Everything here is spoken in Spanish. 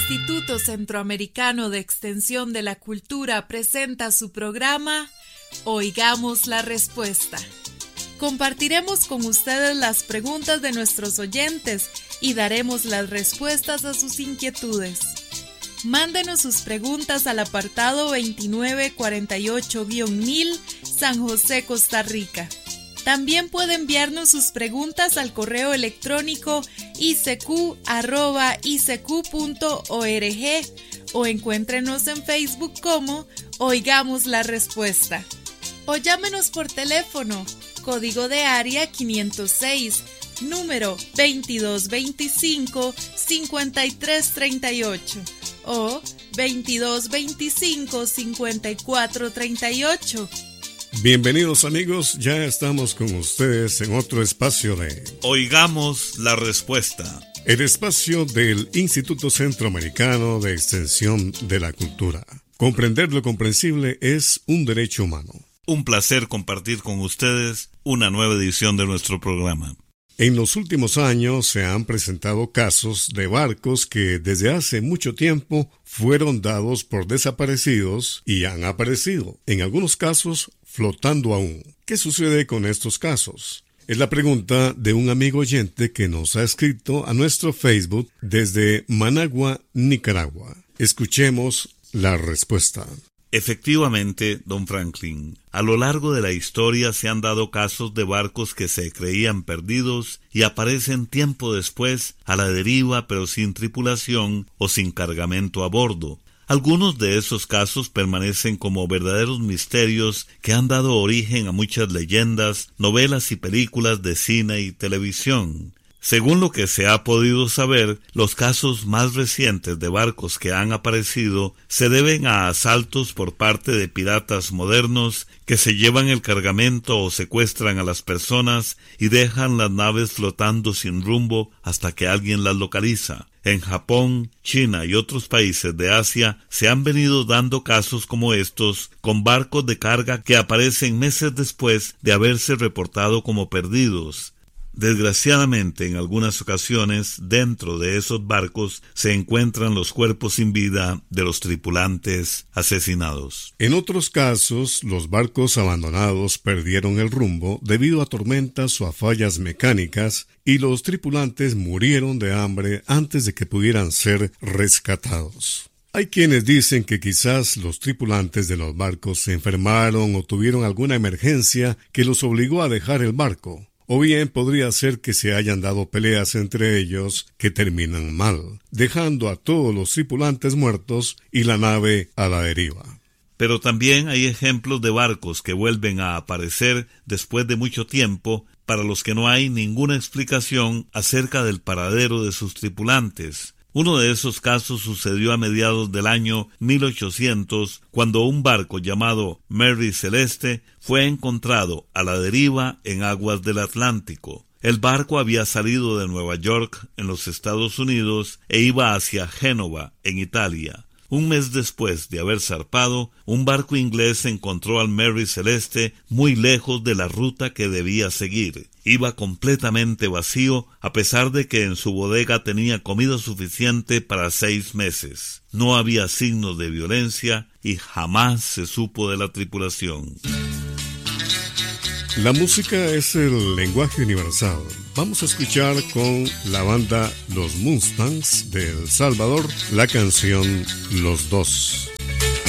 Instituto Centroamericano de Extensión de la Cultura presenta su programa Oigamos la Respuesta. Compartiremos con ustedes las preguntas de nuestros oyentes y daremos las respuestas a sus inquietudes. Mándenos sus preguntas al apartado 2948-1000, San José, Costa Rica. También puede enviarnos sus preguntas al correo electrónico icq@icq.org o encuéntrenos en Facebook como Oigamos la Respuesta. O llámenos por teléfono, código de área 506, número 2225-5338 o 2225-5438. Bienvenidos amigos, ya estamos con ustedes en otro espacio de Oigamos la Respuesta. El espacio del Instituto Centroamericano de Extensión de la Cultura. Comprender lo comprensible es un derecho humano. Un placer compartir con ustedes una nueva edición de nuestro programa. En los últimos años se han presentado casos de barcos que desde hace mucho tiempo fueron dados por desaparecidos y han aparecido, en algunos casos, flotando aún. ¿Qué sucede con estos casos? Es la pregunta de un amigo oyente que nos ha escrito a nuestro Facebook desde Managua, Nicaragua. Escuchemos la respuesta. Efectivamente, don Franklin, a lo largo de la historia se han dado casos de barcos que se creían perdidos y aparecen tiempo después a la deriva pero sin tripulación o sin cargamento a bordo. Algunos de esos casos permanecen como verdaderos misterios que han dado origen a muchas leyendas, novelas y películas de cine y televisión. Según lo que se ha podido saber, los casos más recientes de barcos que han aparecido se deben a asaltos por parte de piratas modernos que se llevan el cargamento o secuestran a las personas y dejan las naves flotando sin rumbo hasta que alguien las localiza. En Japón, China y otros países de Asia se han venido dando casos como estos con barcos de carga que aparecen meses después de haberse reportado como perdidos. Desgraciadamente, en algunas ocasiones, dentro de esos barcos se encuentran los cuerpos sin vida de los tripulantes asesinados. En otros casos, los barcos abandonados perdieron el rumbo debido a tormentas o a fallas mecánicas y los tripulantes murieron de hambre antes de que pudieran ser rescatados. Hay quienes dicen que quizás los tripulantes de los barcos se enfermaron o tuvieron alguna emergencia que los obligó a dejar el barco. O bien podría ser que se hayan dado peleas entre ellos que terminan mal, dejando a todos los tripulantes muertos y la nave a la deriva. Pero también hay ejemplos de barcos que vuelven a aparecer después de mucho tiempo, para los que no hay ninguna explicación acerca del paradero de sus tripulantes. Uno de esos casos sucedió a mediados del año 1800, cuando un barco llamado Mary Celeste fue encontrado a la deriva en aguas del Atlántico. El barco había salido de Nueva York, en los Estados Unidos, e iba hacia Génova, en Italia. Un mes después de haber zarpado, un barco inglés encontró al Mary Celeste muy lejos de la ruta que debía seguir. Iba completamente vacío, a pesar de que en su bodega tenía comida suficiente para 6 meses. No había signos de violencia y jamás se supo de la tripulación. La música es el lenguaje universal. Vamos a escuchar con la banda Los Mustangs de El Salvador la canción Los Dos.